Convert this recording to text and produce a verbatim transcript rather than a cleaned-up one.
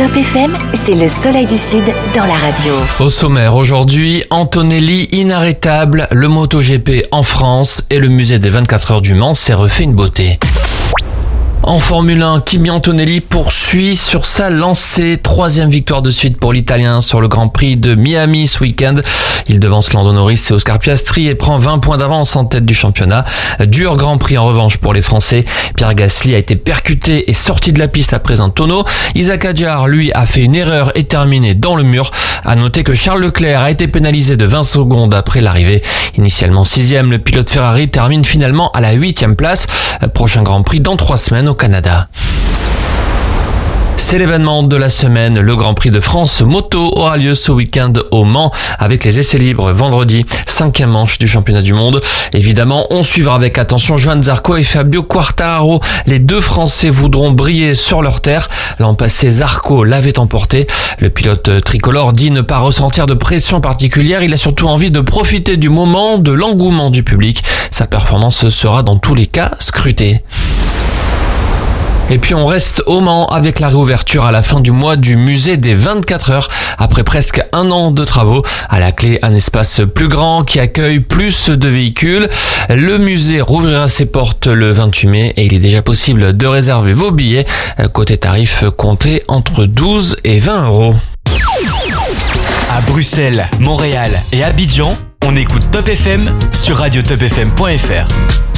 Top F M, c'est le soleil du Sud dans la radio. Au sommaire aujourd'hui, Antonelli inarrêtable, le MotoGP en France et le musée des vingt-quatre heures du Mans s'est refait une beauté. En Formule un, Kimi Antonelli poursuit sur sa lancée. Troisième victoire de suite pour l'Italien sur le Grand Prix de Miami ce week-end. Il devance Lando Norris et Oscar Piastri et prend vingt points d'avance en tête du championnat. Dur Grand Prix en revanche pour les Français. Pierre Gasly a été percuté et sorti de la piste après un tonneau. Isaac Hadjar, lui, a fait une erreur et terminé dans le mur. À noter que Charles Leclerc a été pénalisé de vingt secondes après l'arrivée. Initialement sixième, le pilote Ferrari termine finalement à la huitième place. Prochain Grand Prix dans trois semaines au Canada. C'est l'événement de la semaine. Le Grand Prix de France moto aura lieu ce week-end au Mans avec les essais libres vendredi, cinquième manche du championnat du monde. Évidemment, on suivra avec attention Johan Zarco et Fabio Quartararo. Les deux Français voudront briller sur leur terre. L'an passé, Zarco l'avait emporté. Le pilote tricolore dit ne pas ressentir de pression particulière. Il a surtout envie de profiter du moment, de l'engouement du public. Sa performance sera dans tous les cas scrutée. Et puis on reste au Mans avec la réouverture à la fin du mois du musée des vingt-quatre heures. Après presque un an de travaux, à la clé un espace plus grand qui accueille plus de véhicules. Le musée rouvrira ses portes le vingt-huit mai et il est déjà possible de réserver vos billets. Côté tarif, comptez entre douze et vingt euros. À Bruxelles, Montréal et Abidjan, on écoute Top F M sur radio top f m point f r.